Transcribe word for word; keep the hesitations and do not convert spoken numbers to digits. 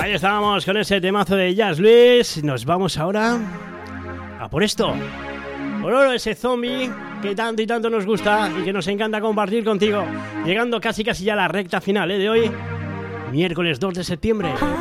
Ahí estábamos con ese temazo de Jazz Luis. Nos vamos ahora a por esto. Por oro, ese zombie que tanto y tanto nos gusta y que nos encanta compartir contigo. Llegando casi casi ya a la recta final, ¿eh? De hoy, miércoles dos de septiembre.